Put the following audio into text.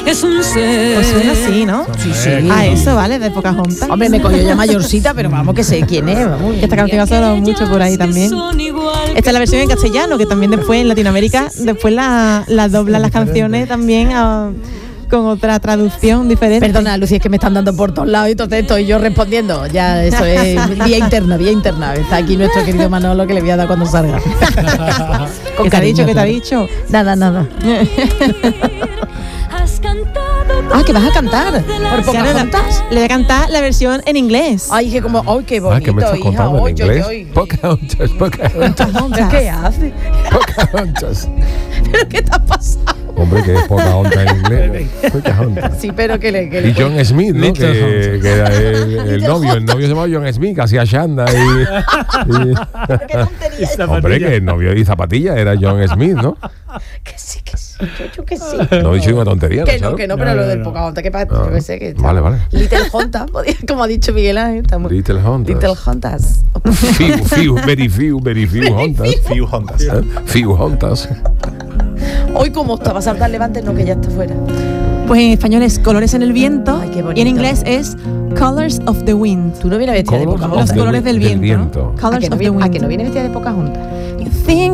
Es un ser. Pues suena así, ¿no? Sí, sí. Ah, eso, vale, de Pocahontas. Hombre, me cogió ya mayorcita, pero vamos que sé quién es. Vamos. Esta canción ha sonado mucho por ahí también. Esta es la versión en castellano, que también después en Latinoamérica, después la doblan las canciones también con otra traducción diferente. Perdona, Lucía, es que me están dando por todos lados y entonces estoy yo respondiendo. Ya, eso es vía interna. Está aquí nuestro querido Manolo, que le voy a dar cuando salga. ¿Qué te ha dicho? ¿Qué te ha dicho? Nada. Ah, que vas a cantar por Pocahontas. Le voy a cantar la versión en inglés. Ay, que como, ay, qué bonito, ¿qué me estás hija. contando en inglés? Oy. Pocahontas. ¿Qué hace? Pocahontas. ¿Pero qué te ha pasado? Hombre, que es Pocahontas en inglés. Pocahontas. Sí, pero que le Y John Smith, ¿no? Que era el novio. El novio se llamaba John Smith, que hacía Shanda y qué tontería. hombre, que el novio y zapatilla era John Smith, ¿no? Que sí. Yo que sí. No he dicho una tontería, Que ¿sabes? no, pero lo del Pocahontas, que yo que sé que. Vale. Little Hontas, como ha dicho Miguel Ángel. Little Hontas. Little Hontas. Very few Hontas. Few Hontas. Hoy, como estaba a saltar Levante, no, que ya está fuera. Pues en español es Colores en el viento. Ay, qué bonito. Y en inglés es Colors of the Wind. Tú no vienes vestida de Pocahontas. Los colores del viento, ¿no? ¿A Colors que no of the viene, Wind. ¿A que no viene vestida de Pocahontas? You think